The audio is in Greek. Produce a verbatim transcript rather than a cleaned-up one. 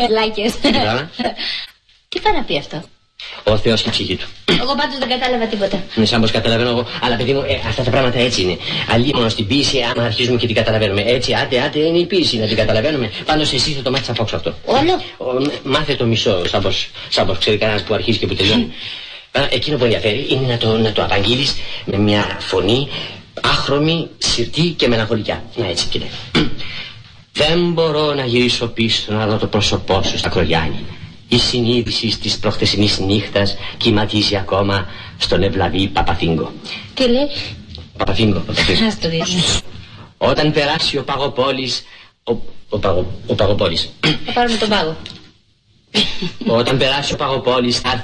Λάκες. Τι πάει να πει αυτό? Ο Θεός και η ψυχή του. Εγώ πάντως δεν κατάλαβα τίποτα. Ναι, σαν πως καταλαβαίνω εγώ. Αλλά παιδί μου, ε, αυτά τα πράγματα έτσι είναι. Αλλήμον στην ποίηση, άμα αρχίζουμε και την καταλαβαίνουμε. Έτσι, άντε, άντε, είναι η ποίηση να την καταλαβαίνουμε. Πάντως εσύ θα το μάθεις από αυτό. Όλο. Ο, μάθε το μισό, σαν πως, σαν πως ξέρει κανένας που αρχίζει και που τελειώνει. Εκείνο που ενδιαφέρει είναι να το, να το απαγγείλεις με μια φωνή άχρωμη, σιρτή και μελαγχολικιά. Να έτσι, κοίτα. Δεν μπορώ να γυρίσω πίσω να δω το πρόσωπό σου στα Κρογιάννη. Η συνείδηση της προχθεσινής νύχτας κυματίζει ακόμα στον ευλαβή Παπαθήγκο. Τι λέει? Παπαθήγκο, Παπαθήγκο. Ας το δεις. Όταν περάσει ο Παγοπόλης... Ο, ο, Παγο, ο Παγοπόλης. Θα πάρουμε τον πάγο. Όταν περάσει ο Παγοπόλης θα